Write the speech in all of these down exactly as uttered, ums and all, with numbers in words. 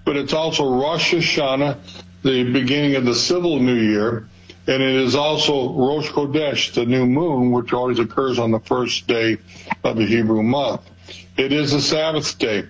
but it's also Rosh Hashanah, the beginning of the civil new year, and it is also Rosh Chodesh, the new moon, which always occurs on the first day of the Hebrew month. It is a Sabbath day.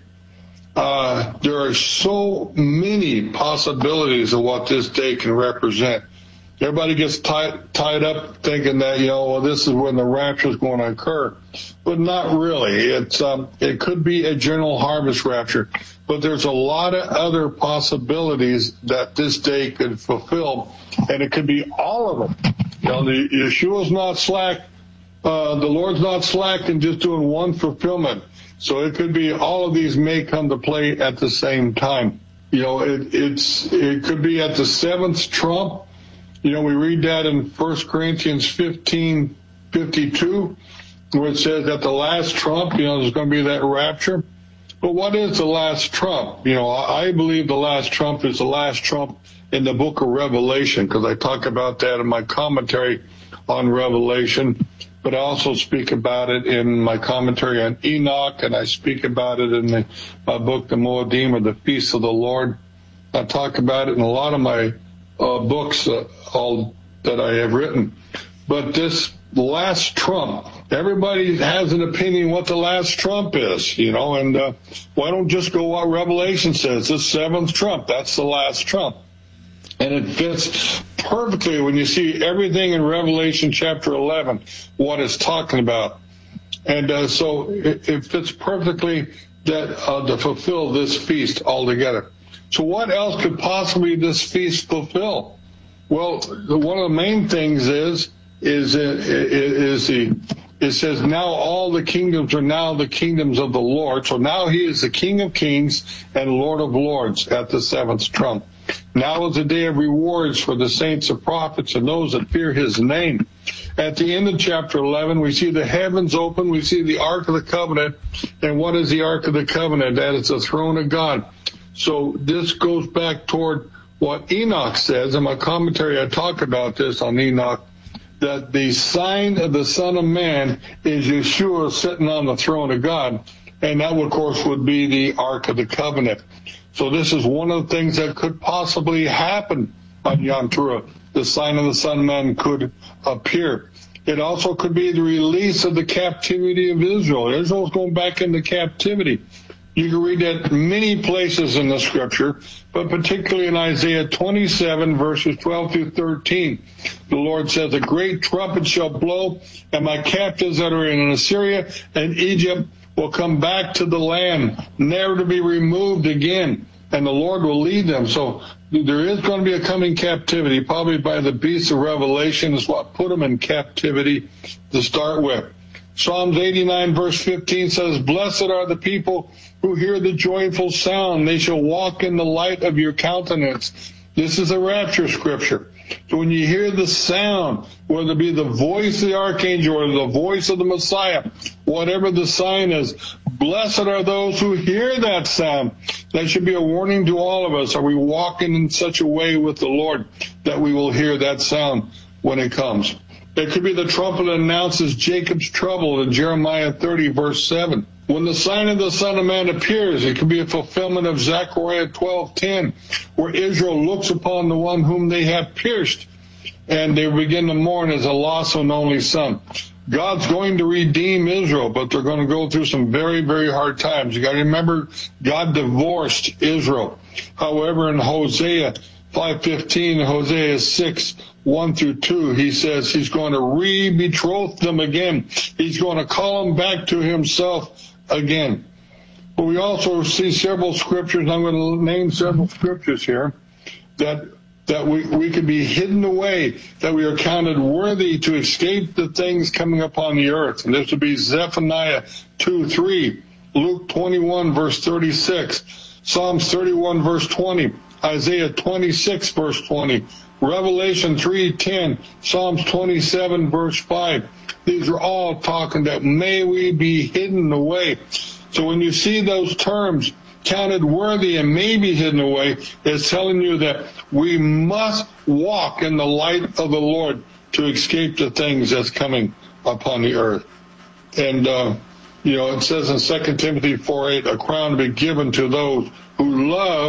Uh, there are so many possibilities of what this day can represent. Everybody gets tied, tied up thinking that, you know, well, this is when the rapture is going to occur. But not really. It's, um, it could be a general harvest rapture. But there's a lot of other possibilities that this day could fulfill. And it could be all of them. You know, the, Yeshua's not slack. Uh, the Lord's not slack in just doing one fulfillment. So it could be all of these may come to play at the same time. You know, it, it's, it could be at the seventh trump. You know, we read that in First Corinthians fifteen fifty-two, where it says at the last trump, you know, there's going to be that rapture. But what is the last trump? You know, I believe the last trump is the last trump in the book of Revelation, because I talk about that in my commentary on Revelation, but I also speak about it in my commentary on Enoch, and I speak about it in the, my book, The Moedim, or the Feast of the Lord. I talk about it in a lot of my uh, books, uh, all that I have written. But this last trump, everybody has an opinion what the last trump is, you know, and uh, why don't just go what Revelation says, the seventh trump, that's the last trump. And it fits perfectly when you see everything in Revelation chapter eleven, what it's talking about. And uh, so it, it fits perfectly that uh, to fulfill this feast altogether. So what else could possibly this feast fulfill? Well, one of the main things is, is, is the, it says now all the kingdoms are now the kingdoms of the Lord. So now he is the King of Kings and Lord of Lords at the seventh trump. Now is the day of rewards for the saints and prophets and those that fear his name. At the end of chapter eleven, we see the heavens open, we see the Ark of the Covenant. And what is the Ark of the Covenant? That is the throne of God. So this goes back toward what Enoch says. In my commentary, I talk about this on Enoch, that the sign of the Son of Man is Yeshua sitting on the throne of God. And that, of course, would be the Ark of the Covenant. So this is one of the things that could possibly happen on Yom Teruah. The sign of the Son of Man could appear. It also could be the release of the captivity of Israel. Israel's going back into captivity. You can read that many places in the scripture, but particularly in Isaiah twenty-seven, verses twelve through thirteen. The Lord says, a great trumpet shall blow, and my captives that are in Assyria and Egypt will come back to the land, never to be removed again, and the Lord will lead them. So there is going to be a coming captivity, probably by the beast of Revelation is what put them in captivity to start with. Psalms eighty-nine, verse fifteen says, blessed are the people who hear the joyful sound. They shall walk in the light of your countenance. This is a rapture scripture. So when you hear the sound, whether it be the voice of the archangel or the voice of the Messiah, whatever the sign is, blessed are those who hear that sound. That should be a warning to all of us. Are we walking in such a way with the Lord that we will hear that sound when it comes? It could be the trumpet that announces Jacob's trouble in Jeremiah thirty, verse seven. When the sign of the Son of Man appears, it could be a fulfillment of Zechariah twelve ten, where Israel looks upon the one whom they have pierced, and they begin to mourn as a lost and only son. God's going to redeem Israel, but they're going to go through some very, very hard times. You got to remember, God divorced Israel. However, in Hosea five fifteen, Hosea six, one through two, he says he's going to re-betroth them again. He's going to call them back to himself again. But we also see several scriptures, and I'm going to name several scriptures here, that that we, we could be hidden away, that we are counted worthy to escape the things coming upon the earth. And this would be Zephaniah two three, Luke twenty-one, verse thirty-six, Psalms thirty-one, verse twenty, Isaiah twenty-six, verse twenty, Revelation three ten, Psalms twenty-seven, verse five. These are all talking that may we be hidden away. So when you see those terms, counted worthy and may be hidden away, it's telling you that we must walk in the light of the Lord to escape the things that's coming upon the earth. And, uh, you know, it says in Second Timothy four eight, a crown to be given to those who love